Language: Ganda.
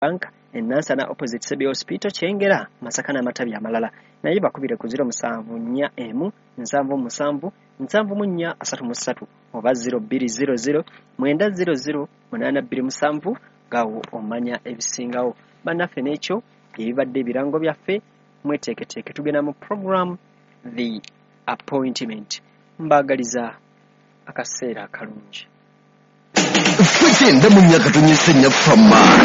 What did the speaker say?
Bank Nansana opposite Sebi Hospital Chengera Masaka n'amatabi amalala naye bakubire ku 074 7 7 3 oba 0200 900 827 gawo omanya ebisingawo banaffe n'ekyo ebibadde ebirango byaffe mweteeketeeke tugenda mu program The Appointment mbagaliza akaseera akalungi Twegenda mu myaka tonyesenya fama